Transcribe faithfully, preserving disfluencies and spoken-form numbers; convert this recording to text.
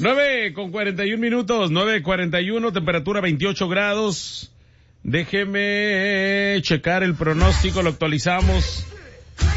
nueve con cuarenta y un minutos, nueve cuarenta y uno, temperatura veintiocho grados. Déjeme checar el pronóstico, lo actualizamos.